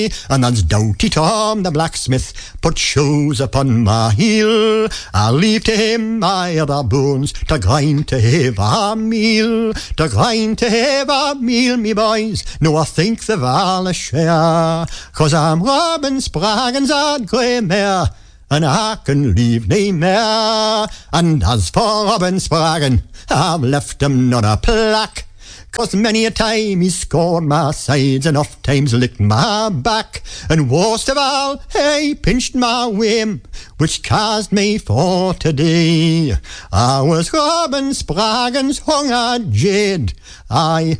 And that's Doughty Tom the blacksmith put shoes upon my heel. I'll leave to him my other bones to grind to have a meal. To grind to have a meal, me boys, no I think they've all a share. 'Cause I'm Robin Spraggan's odd grey mare, and I can leave nae mair. And as for Robin Spraggan, I've left him not a plaque. 'Cause many a time he's scored my sides, and oft times licked my back. And worst of all, he pinched my whim, which caused me for today. I was Robin Spraggan's hunger jade.